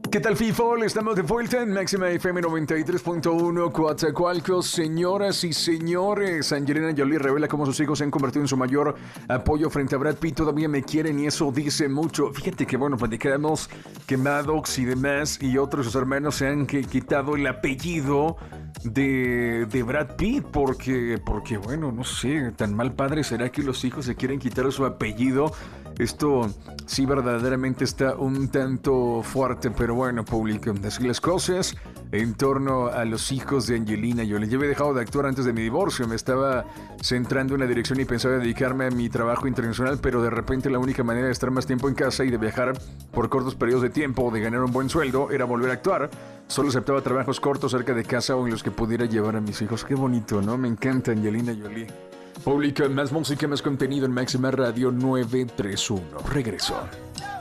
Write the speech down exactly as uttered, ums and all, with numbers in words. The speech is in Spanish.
¿Qué tal, FIFO? Estamos de vuelta en Máxima F M noventa y tres punto uno, Coatzacoalcos. Señoras y señores, Angelina Jolie revela cómo sus hijos se han convertido en su mayor apoyo frente a Brad Pitt. Todavía me quieren y eso dice mucho. Fíjate que, bueno, platicamos que Maddox y demás y otros sus hermanos se han que, quitado el apellido de, de Brad Pitt porque, porque, bueno, no sé, tan mal padre será que los hijos se quieren quitar su apellido. Esto sí verdaderamente está un tanto fuerte, pero bueno, publican así las cosas en torno a los hijos de Angelina Jolie. Yo había dejado de actuar antes de mi divorcio, me estaba centrando en la dirección y pensaba dedicarme a mi trabajo internacional, pero de repente la única manera de estar más tiempo en casa y de viajar por cortos periodos de tiempo o de ganar un buen sueldo era volver a actuar. Solo aceptaba trabajos cortos cerca de casa o en los que pudiera llevar a mis hijos. Qué bonito, ¿no? Me encanta Angelina Jolie. Publica más música, más contenido en Máxima Radio nueve tres uno. Regreso.